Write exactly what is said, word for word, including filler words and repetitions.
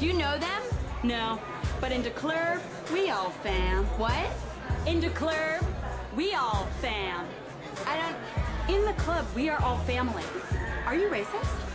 Do you know them? No, but in the club, we all fam. What? In the club, we all fam. I don't... In the club, we are all family. Are you racist?